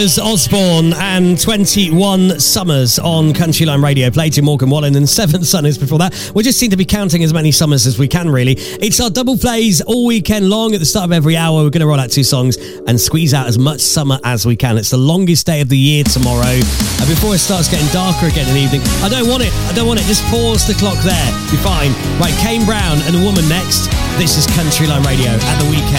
Osborne and 21 Summers on Country Line Radio. Played to Morgan Wallen and 7 Summers before that. We just seem to be counting as many summers as we can, really. It's our double plays all weekend long. At the start of every hour, we're going to roll out 2 songs and squeeze out as much summer as we can. It's the longest day of the year tomorrow. And before it starts getting darker again in the evening, I don't want it. Just pause the clock there. You're fine. Right, Kane Brown and a Woman next. This is Country Line Radio at the weekend.